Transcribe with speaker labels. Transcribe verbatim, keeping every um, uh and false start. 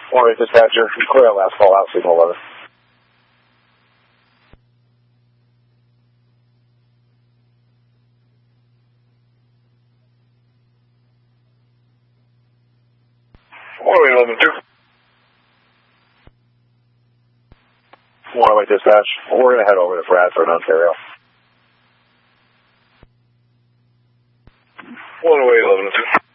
Speaker 1: Morning, dispatcher. Clear on last call out, signal eleven. Morning, eleven two. Morning, dispatch. We're going to head over to Bradford, Ontario. Morning, eleven two.